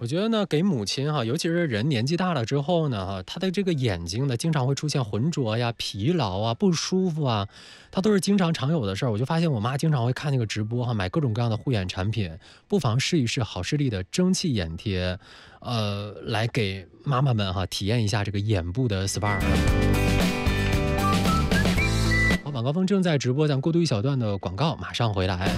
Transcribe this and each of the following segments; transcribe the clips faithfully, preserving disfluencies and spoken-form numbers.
我觉得呢，给母亲哈，尤其是人年纪大了之后呢，哈，她的这个眼睛呢，经常会出现浑浊呀、疲劳啊、不舒服啊，它都是经常常有的事儿。我就发现我妈经常会看那个直播哈，买各种各样的护眼产品，不妨试一试好视力的蒸汽眼贴，呃，来给妈妈们哈体验一下这个眼部的 S P A。好，晚高峰正在直播，咱过渡一小段的广告，马上回来。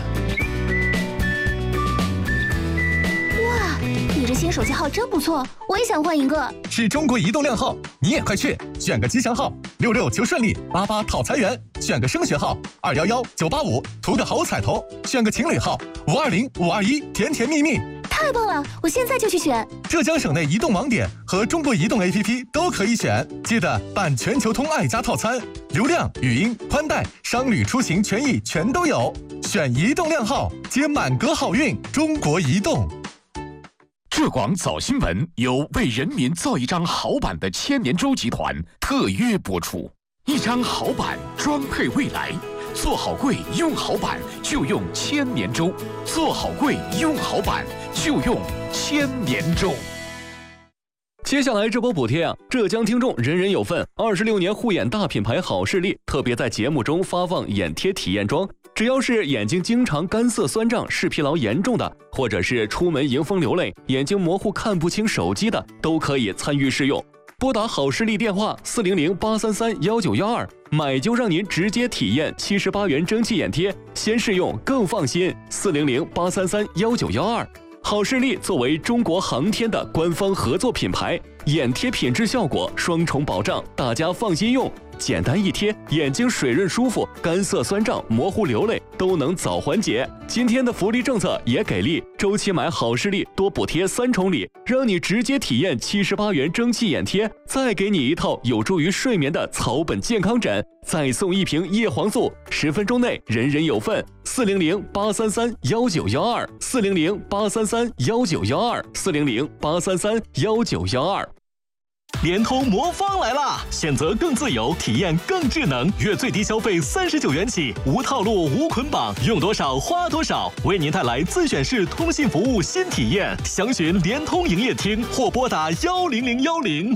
你这新手机号真不错，我也想换一个。 是中国移动靓号，你也快去选个吉祥号，六六求顺利，八八讨财源；选个升学号，二幺幺九八五，图个好彩头；选个情侣号，五二零五二一，甜甜蜜蜜。 太棒了，我现在就去选。 浙江省内移动网点和中国移动 A P P 都可以选，记得办全球通爱家套餐，流量、语音、宽带、商旅出行权益全都有。选移动靓号，接满格好运。中国移动。 浙广早新闻由为人民造一张好版的千年舟集团特约播出，一张好版装配未来，做好柜用好版就用千年舟，做好柜用好版就用千年舟。 接下来这波补贴啊，浙江听众人人有份。二十六年护眼大品牌好视力特别在节目中发放眼贴体验装，只要是眼睛经常干涩酸胀、视疲劳严重的，或者是出门迎风流泪、眼睛模糊看不清手机的，都可以参与试用。拨打好视力电话四零零八三三幺九幺二，买就让您直接体验七十八元蒸汽眼贴，先试用更放心。四零零八三三幺九幺二。好视力作为中国航天的官方合作品牌，眼贴品质效果双重保障，大家放心用。简单一贴，眼睛水润舒服，干涩酸胀、模糊流泪都能早缓解。今天的福利政策也给力，周期买好视力多补贴三重礼，让你直接体验七十八元蒸汽眼贴，再给你一套有助于睡眠的草本健康枕，再送一瓶叶黄素，十分钟内人人有份。四零零八三三幺九幺二，四零零八三三幺九幺二，四零零八三三幺九幺二。 联通魔方来啦！选择更自由，体验更智能，月最低消费三十九元起，无套路无捆绑，用多少花多少，为您带来自选式通信服务新体验。详询联通营业厅或拨打幺零零幺零。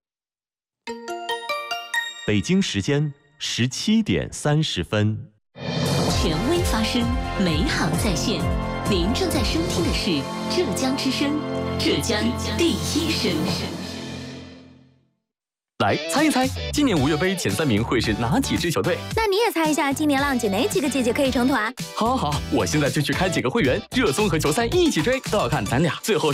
北京时间十七点三十分。 权威发声，美好在线。您正在收听的是浙江之声，浙江第一声。 来猜一猜，今年五月杯前三名会是哪几支球队？ 那你也猜一下，今年浪姐哪几个姐姐可以成团？ 好好好，我现在就去开几个会员，热搜和球赛一起追，都要看咱俩最后是。